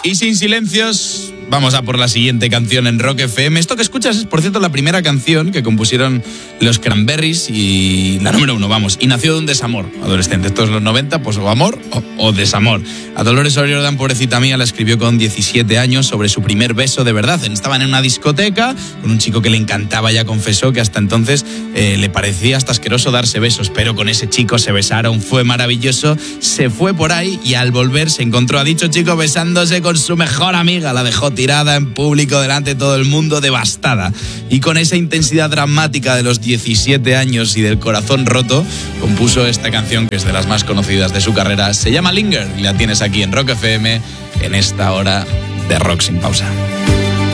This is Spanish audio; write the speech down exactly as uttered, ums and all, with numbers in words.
Y sin silencios, vamos a por la siguiente canción en Rock F M. Esto que escuchas es, por cierto, la primera canción que compusieron los Cranberries y la número uno, vamos, y nació de un desamor adolescente. Esto es los noventa, pues o amor o, o desamor. A Dolores O'Riordan, pobrecita mía, la escribió con diecisiete años sobre su primer beso de verdad. Estaban en una discoteca con un chico que le encantaba, ya confesó que hasta entonces eh, le parecía hasta asqueroso darse besos, pero con ese chico se besaron, fue maravilloso, se fue por ahí y al volver se encontró a dicho chico besándose con su mejor amiga, la dejó tirada en público delante de todo el mundo, devastada. Y con esa intensidad dramática de los diecisiete años y del corazón roto, compuso esta canción que es de las más conocidas de su carrera. Se llama Linger y la tienes aquí en Rock F M en esta hora de Rock Sin Pausa.